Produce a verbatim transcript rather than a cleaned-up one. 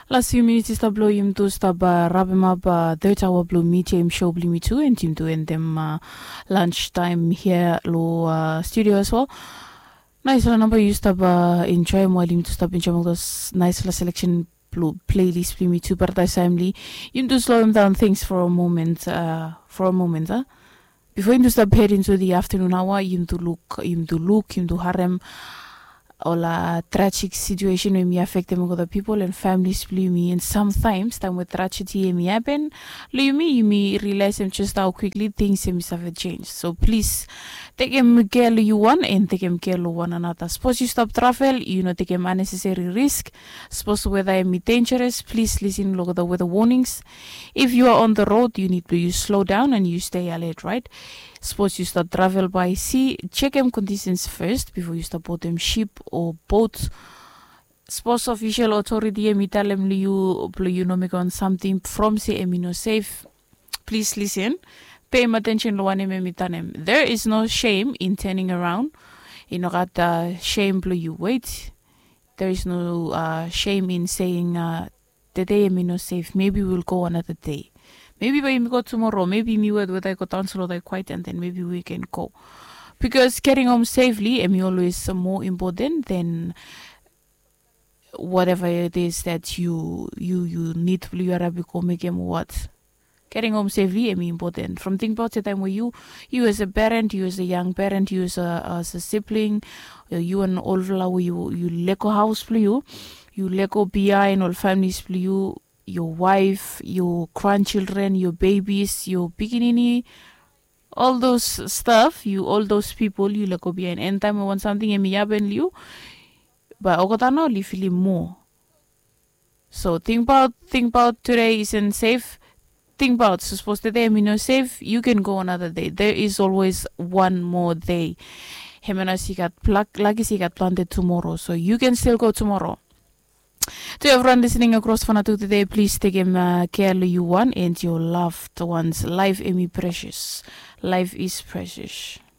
Last few minutes is tablo yim to stab rabim up third hour blue meet him show blue me too and him doing them uh, lunchtime here lo uh, studio as well. Nice la number you stab uh, enjoy while him to stab enjoy those nice la selection blue playlist blue me too but I family him to slow him down things for a moment uh, for a moment huh? Before him to start head into the afternoon hour him to look him to look him to harem all a tragic situation when me affect them other people and families blue me and sometimes time with tragedy me happen you me you me realize them just how quickly things seem to have changed. So please take them care you want and take them care of one another. Suppose you stop travel, you know take them unnecessary risk. Suppose weather am dangerous, please listen to the weather warnings. If you are on the road you need to you slow down and you stay alert, right? Suppose you start travel by sea, check them conditions first before you start board them ship or boat. Suppose official authority me tell them you you know make on something from say amino safe. Please listen. Pay attention to one me them. There is no shame in turning around. You know got uh, shame blue you wait. There is no uh, shame in saying uh, the day amino safe. Maybe we'll go another day. Maybe we go tomorrow. Maybe me would I go cancel or quite and then maybe we can go. Because getting home safely is always more important than whatever it is that you you you need to you Arabic or make him what. Getting home safely is important. From think about the time where you you as a parent, you as a young parent, you as a as a sibling, you and all you you leko house for you, you leko B I and all families for you. Your wife, your grandchildren, your babies, your beginning, all those stuff, you all those people, you like be an end time want something and me happen you, but okotano li feel more. So think about think about today isn't safe. Think about so supposed to day me no safe. You can go another day. There is always one more day. Hemena si got plug lagi si got planted tomorrow, so you can still go tomorrow. To everyone listening across Fanatu today, please take him uh, care you want and your loved ones. Life is precious. Life is precious.